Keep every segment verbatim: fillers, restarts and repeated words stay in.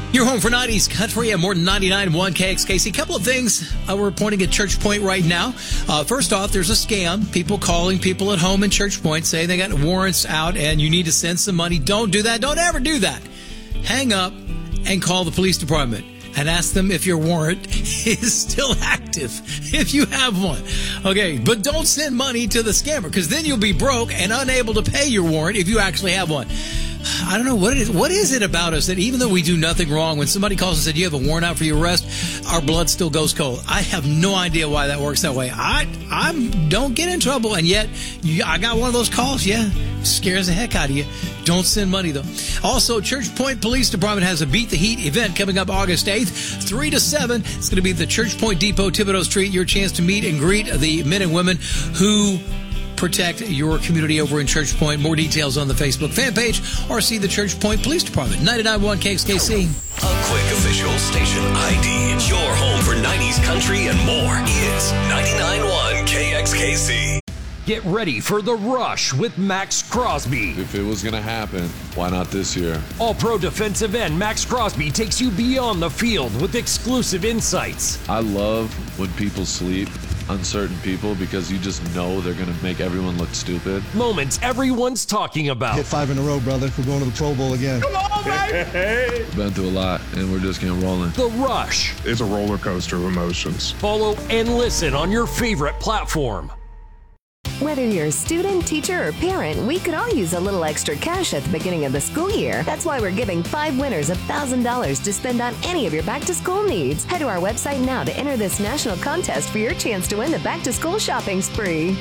You're home for nineties country and more than ninety-nine point one K X K C. A couple of things uh, we're pointing at Church Point right now. Uh, first off, there's a scam. People calling people at home in Church Point saying they got warrants out and you need to send some money. Don't do that. Don't ever do that. Hang up and call the police department and ask them if your warrant is still active, if you have one. Okay, but don't send money to the scammer because then you'll be broke and unable to pay your warrant if you actually have one. I don't know what it is. What is it about us that even though we do nothing wrong, when somebody calls and said you have a warrant out for your arrest, our blood still goes cold? I have no idea why that works that way. I I don't get in trouble, and yet you, I got one of those calls. Yeah, scares the heck out of you. Don't send money though. Also, Church Point Police Department has a Beat the Heat event coming up August eighth, three to seven. It's going to be the Church Point Depot, Thibodaux Street. Your chance to meet and greet the men and women who protect your community over in Church Point. More details on the Facebook fan page or see the Church Point Police Department. ninety-nine point one K X K C. A quick official station I D. Your home for nineties country and more is ninety-nine point one K X K C. Get ready for The Rush with Max Crosby. If it was going to happen, why not this year? All-pro defensive end Max Crosby takes you beyond the field with exclusive insights. I love when people sleep. Uncertain people, because you just know they're going to make everyone look stupid. Moments everyone's talking about. Hit five in a row, brother. We're going to the Pro Bowl again. Come on, baby! Been through a lot, and we're just getting rolling. The Rush. It's a roller coaster of emotions. Follow and listen on your favorite platform. Whether you're a student, teacher, or parent, we could all use a little extra cash at the beginning of the school year. That's why we're giving five winners one thousand dollars to spend on any of your back-to-school needs. Head to our website now to enter this national contest for your chance to win the back-to-school shopping spree.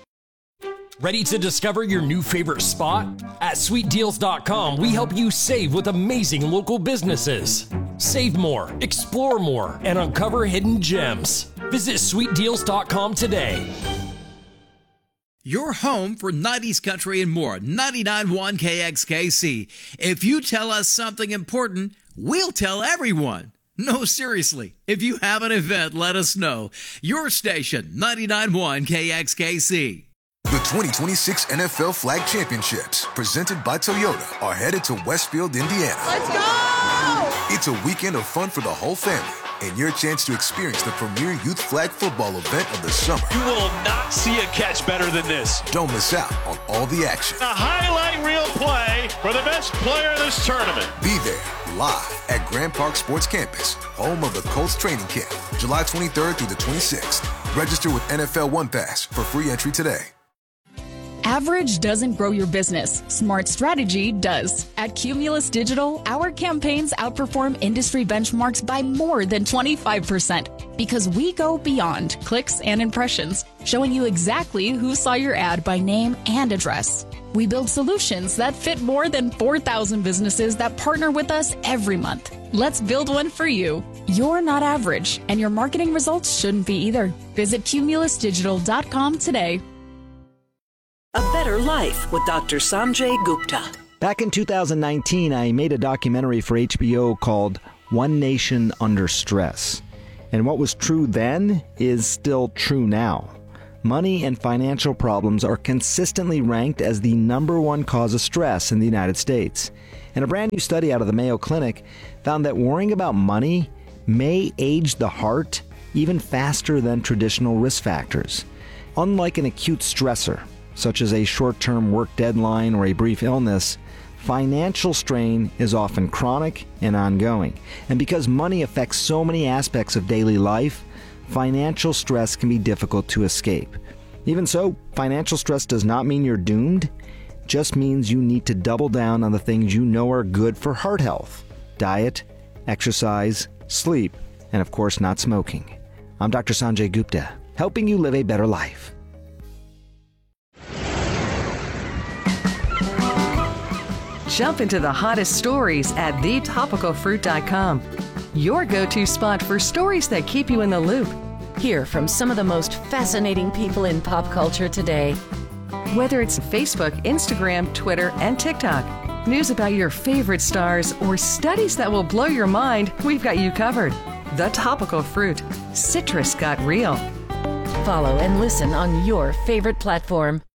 Ready to discover your new favorite spot? At sweet deals dot com, we help you save with amazing local businesses. Save more, explore more, and uncover hidden gems. Visit sweet deals dot com today. Your home for nineties country and more. ninety-nine point one K X K C. If you tell us something important, we'll tell everyone. No, seriously. If you have an event, let us know. Your station, ninety-nine point one K X K C. The twenty twenty-six N F L Flag Championships, presented by Toyota, are headed to Westfield, Indiana. Let's go! It's a weekend of fun for the whole family, and your chance to experience the premier youth flag football event of the summer. You will not see a catch better than this. Don't miss out on all the action. A highlight reel play for the best player in this tournament. Be there, live at Grand Park Sports Campus, home of the Colts training camp, July twenty-third through the twenty-sixth. Register with N F L One Pass for free entry today. Average doesn't grow your business. Smart strategy does. At Cumulus Digital, our campaigns outperform industry benchmarks by more than twenty-five percent because we go beyond clicks and impressions, showing you exactly who saw your ad by name and address. We build solutions that fit more than four thousand businesses that partner with us every month. Let's build one for you. You're not average, and your marketing results shouldn't be either. Visit cumulus digital dot com today. A Better Life with Doctor Sanjay Gupta. Back in two thousand nineteen, I made a documentary for H B O called One Nation Under Stress. And what was true then is still true now. Money and financial problems are consistently ranked as the number one cause of stress in the United States. And a brand new study out of the Mayo Clinic found that worrying about money may age the heart even faster than traditional risk factors. Unlike an acute stressor, such as a short-term work deadline or a brief illness, financial strain is often chronic and ongoing. And because money affects so many aspects of daily life, financial stress can be difficult to escape. Even so, financial stress does not mean you're doomed. It just means you need to double down on the things you know are good for heart health: diet, exercise, sleep, and of course not smoking. I'm Doctor Sanjay Gupta, helping you live a better life. Jump into the hottest stories at the topical fruit dot com. Your go-to spot for stories that keep you in the loop. Hear from some of the most fascinating people in pop culture today. Whether it's Facebook, Instagram, Twitter, and TikTok, news about your favorite stars, or studies that will blow your mind, we've got you covered. The Topical Fruit. Citrus got real. Follow and listen on your favorite platform.